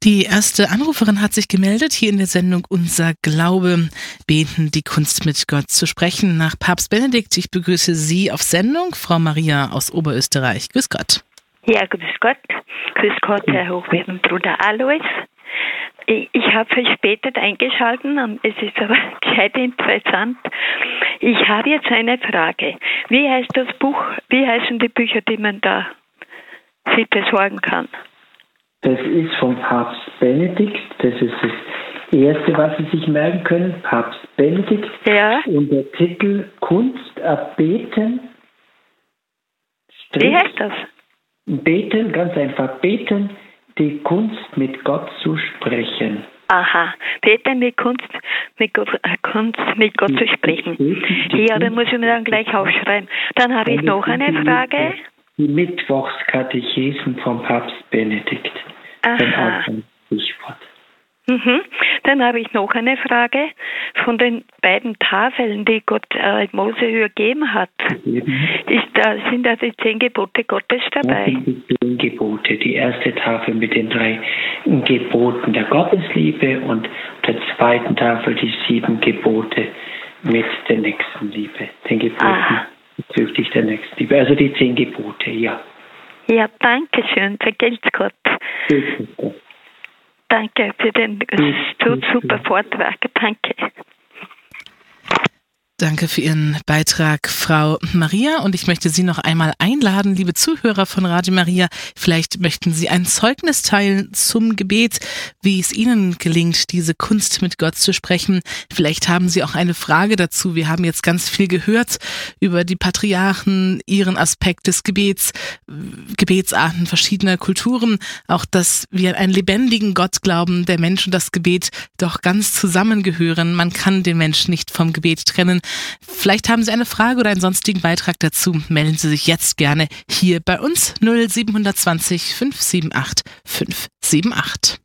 Die erste Anruferin hat sich gemeldet, hier in der Sendung Unser Glaube, beten, die Kunst mit Gott zu sprechen. Nach Papst Benedikt, ich begrüße Sie auf Sendung, Frau Maria aus Oberösterreich. Grüß Gott. Ja, grüß Gott. Grüß Gott, Herr Hochwürden, Bruder Alois. Ich habe verspätet eingeschaltet, es ist aber gescheit interessant. Ich habe jetzt eine Frage. Wie heißt das Buch, wie heißen die Bücher, die man da sich besorgen kann? Das ist vom Papst Benedikt. Das ist das Erste, was Sie sich merken können. Papst Benedikt. Ja. Und der Titel Kunst erbeten. Wie heißt das? Beten, ganz einfach. Beten, die Kunst mit Gott zu sprechen. Aha, beten mit Kunst mit Gott zu sprechen. Ja, dann muss ich mir dann gleich aufschreiben. Dann habe ich noch eine Frage. Die Mittwochskatechesen vom Papst Benedikt. Aha. Dann habe ich noch eine Frage. Von den beiden Tafeln, die Gott Mose übergeben hat, sind da die 10 Gebote Gottes dabei? Das sind die 10 Gebote. Die erste Tafel mit den 3 Geboten der Gottesliebe und der zweiten Tafel die 7 Gebote mit der Nächstenliebe. 10 Geboten bezüglich der Nächstenliebe. Also die 10 Gebote, ja. Ja, danke schön. Vergelt's Gott. Danke für den super Vortrag. Danke. Danke für Ihren Beitrag, Frau Maria. Und ich möchte Sie noch einmal einladen, liebe Zuhörer von Radio Maria. Vielleicht möchten Sie ein Zeugnis teilen zum Gebet, wie es Ihnen gelingt, diese Kunst mit Gott zu sprechen. Vielleicht haben Sie auch eine Frage dazu. Wir haben jetzt ganz viel gehört über die Patriarchen, ihren Aspekt des Gebets, Gebetsarten verschiedener Kulturen. Auch, dass wir an einen lebendigen Gott glauben, der Mensch und das Gebet doch ganz zusammengehören. Man kann den Menschen nicht vom Gebet trennen. Vielleicht haben Sie eine Frage oder einen sonstigen Beitrag dazu. Melden Sie sich jetzt gerne hier bei uns 0720 578 578.